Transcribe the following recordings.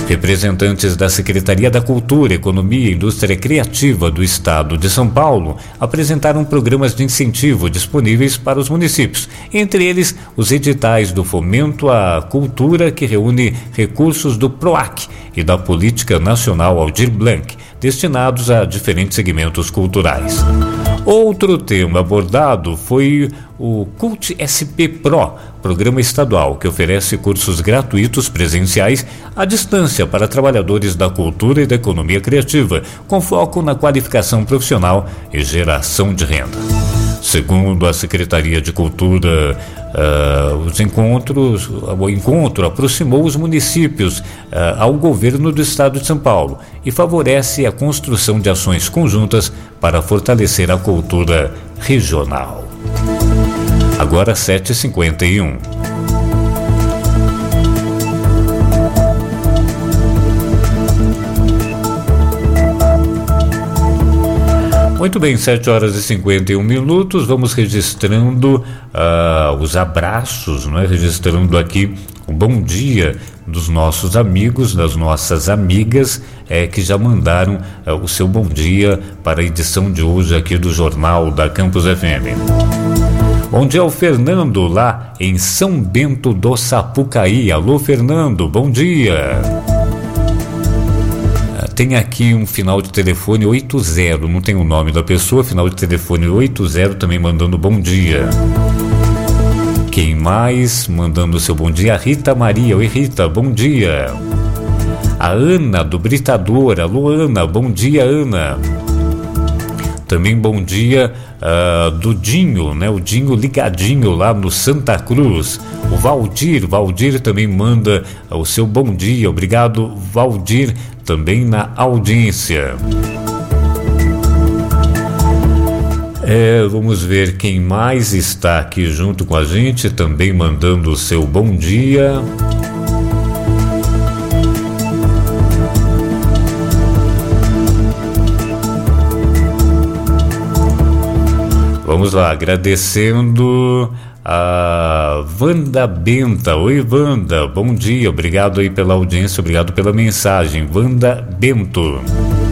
Representantes da Secretaria da Cultura, Economia e Indústria Criativa do Estado de São Paulo apresentaram programas de incentivo disponíveis para os municípios, entre eles os editais do Fomento à Cultura, que reúne recursos do PROAC e da Política Nacional Aldir Blanc, destinados a diferentes segmentos culturais. Outro tema abordado foi o CULT SP Pro, programa estadual que oferece cursos gratuitos presenciais à distância para trabalhadores da cultura e da economia criativa, com foco na qualificação profissional e geração de renda. Segundo a Secretaria de Cultura, o encontro aproximou os municípios ao governo do estado de São Paulo e favorece a construção de ações conjuntas para fortalecer a cultura regional. Agora 7h51. Muito bem, 7h51. Vamos registrando os abraços, né? Registrando aqui o bom dia dos nossos amigos, das nossas amigas que já mandaram o seu bom dia para a edição de hoje aqui do Jornal da Campus FM. Bom dia ao Fernando, lá em São Bento do Sapucaí. Alô, Fernando, bom dia. Tem aqui um final de telefone 80, não tem o nome da pessoa, final de telefone 80, também mandando bom dia. Quem mais mandando seu bom dia? A Rita Maria. Oi, Rita, bom dia. A Ana do Britador. Alô, Ana, bom dia, Ana. Também bom dia do Dinho, né? O Dinho ligadinho lá no Santa Cruz. O Valdir também manda o seu bom dia. Obrigado, Valdir, também na audiência. Vamos ver quem mais está aqui junto com a gente, também mandando o seu bom dia. Vamos lá, agradecendo a Wanda Benta. Oi, Wanda, bom dia, obrigado aí pela audiência, obrigado pela mensagem, Wanda Bento.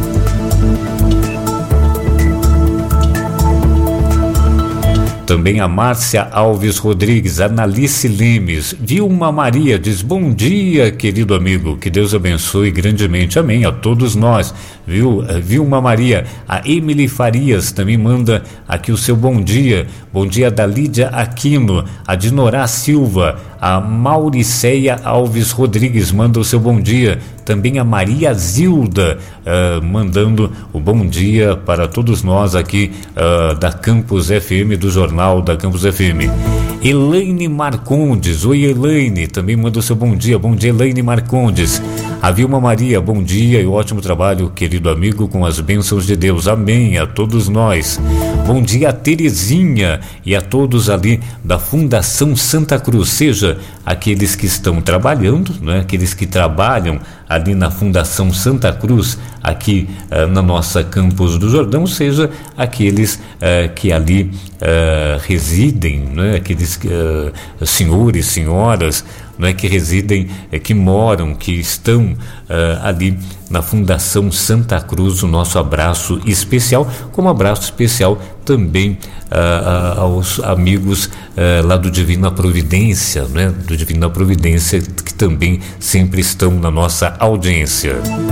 Também a Márcia Alves Rodrigues, Analice Lemes, Vilma Maria diz bom dia, querido amigo, que Deus abençoe grandemente, amém, a todos nós, viu? Vilma Maria, a Emily Farias também manda aqui o seu bom dia da Lídia Aquino, a Dinorá Silva, a Mauriceia Alves Rodrigues manda o seu bom dia, também a Maria Zilda mandando o bom dia para todos nós aqui da Campus FM, do Jornal da Campus FM. Elaine Marcondes, oi Elaine, também manda o seu bom dia Elaine Marcondes. A Vilma Maria, bom dia e ótimo trabalho, querido amigo, com as bênçãos de Deus, amém, a todos nós. Bom dia a Terezinha e a todos ali da Fundação Santa Cruz, seja aqueles que estão trabalhando, né, aqueles que trabalham ali na Fundação Santa Cruz, aqui na nossa Campus do Jordão, seja aqueles que ali residem, né, aqueles senhores, senhoras, não é, que residem, que moram, que estão ali na Fundação Santa Cruz, o nosso abraço especial, como abraço especial também aos amigos lá do Divina Providência, né, do Divina Providência, que também sempre estão na nossa audiência.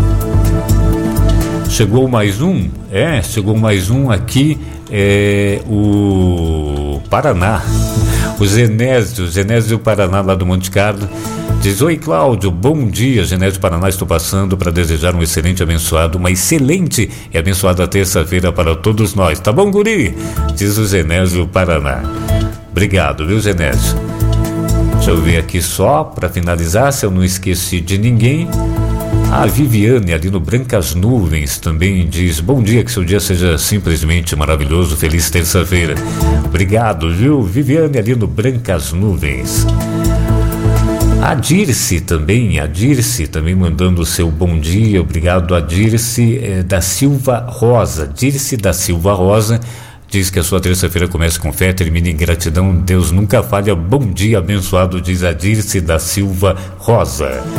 Chegou mais um aqui, o Paraná. O Genésio Paraná, lá do Monte Carlo, diz: oi Cláudio, bom dia, Genésio Paraná, estou passando para desejar uma excelente e abençoada terça-feira para todos nós, tá bom, guri? Diz o Genésio Paraná. Obrigado, viu, Genésio? Deixa eu ver aqui só, para finalizar, se eu não esqueci de ninguém. A Viviane, ali no Brancas Nuvens, também diz: bom dia, que seu dia seja simplesmente maravilhoso, feliz terça-feira. Obrigado, viu, Viviane, ali no Brancas Nuvens. A Dirce também mandando o seu bom dia, obrigado a Dirce da Silva Rosa. Dirce da Silva Rosa diz que a sua terça-feira comece com fé, termine em gratidão, Deus nunca falha. Bom dia abençoado, diz a Dirce da Silva Rosa.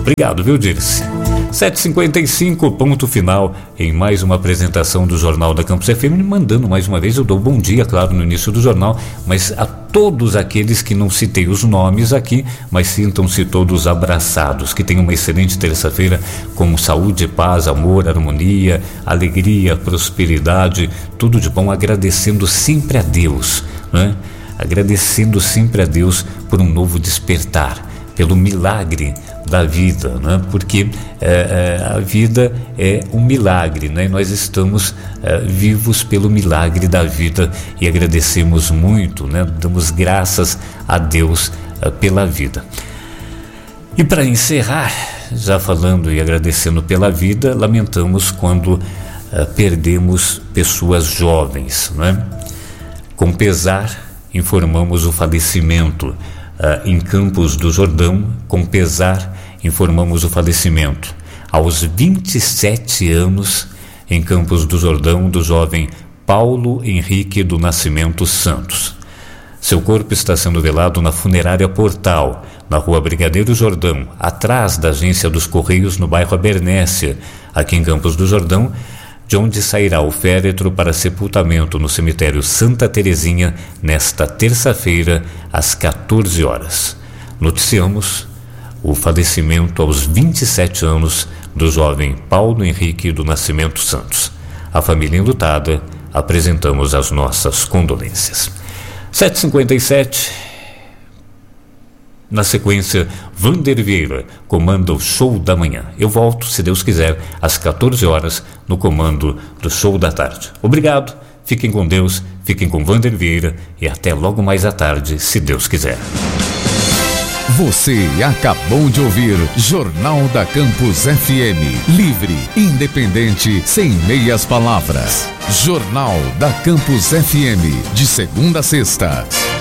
Obrigado, viu, Dirce? 7h55, ponto final em mais uma apresentação do Jornal da Campus FM, mandando mais uma vez, eu dou bom dia, claro, no início do jornal, mas a todos aqueles que não citei os nomes aqui, mas sintam-se todos abraçados, que tenham uma excelente terça-feira com saúde, paz, amor, harmonia, alegria, prosperidade, tudo de bom, agradecendo sempre a Deus, né? Agradecendo sempre a Deus por um novo despertar, pelo milagre da vida, né? Porque a vida é um milagre, né? Nós estamos vivos pelo milagre da vida e agradecemos muito, né? Damos graças a Deus pela vida. E para encerrar, já falando e agradecendo pela vida, lamentamos quando perdemos pessoas jovens, né? Com pesar, informamos o falecimento em Campos do Jordão. Com pesar, informamos o falecimento aos 27 anos em Campos do Jordão do jovem Paulo Henrique do Nascimento Santos. Seu corpo está sendo velado na funerária Portal, na rua Brigadeiro Jordão, atrás da agência dos Correios, no bairro Abernésia, aqui em Campos do Jordão, de onde sairá o féretro para sepultamento no cemitério Santa Terezinha nesta terça-feira, às 14 horas. Noticiamos o falecimento aos 27 anos do jovem Paulo Henrique do Nascimento Santos. A família enlutada, apresentamos as nossas condolências. 7h57, na sequência, Vander Vieira comanda o Show da Manhã. Eu volto, se Deus quiser, às 14 horas no comando do Show da Tarde. Obrigado, fiquem com Deus, fiquem com Vander Vieira e até logo mais à tarde, se Deus quiser. Você acabou de ouvir Jornal da Campus FM. Livre, independente, sem meias palavras. Jornal da Campus FM, de segunda a sexta.